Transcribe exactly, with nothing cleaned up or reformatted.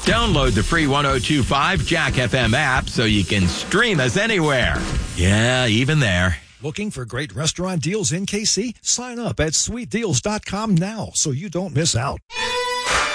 Download the free one oh two point five Jack F M app so you can stream us anywhere. Yeah, even there. Looking for great restaurant deals in K C? Sign up at sweet deals dot com now so you don't miss out.